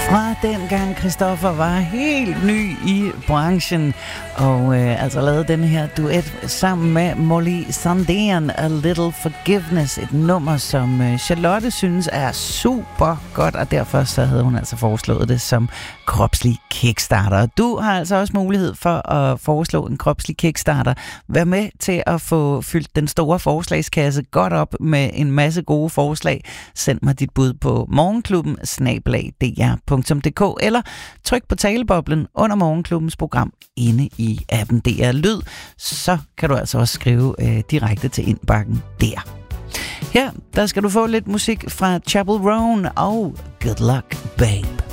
Fra dengang Christoffer var helt ny i branchen og altså lavede den her duet sammen med Molly Sandén, A Little Forgiveness, et nummer som Charlotte synes er super godt, og derfor så havde hun altså foreslået det som kropslig kickstarter. Du har altså også mulighed for at foreslå en kropslig kickstarter. Vær med til at få fyldt den store forslagskasse godt op med en masse gode forslag. Send mig dit bud på morgenklubben@dr.dk eller tryk på taleboblen under Morgenklubbens program inde i appen DR Lyd. Så kan du altså også skrive direkte til indbakken der. Her, der skal du få lidt musik fra Chapel Roan og Good Luck Babe.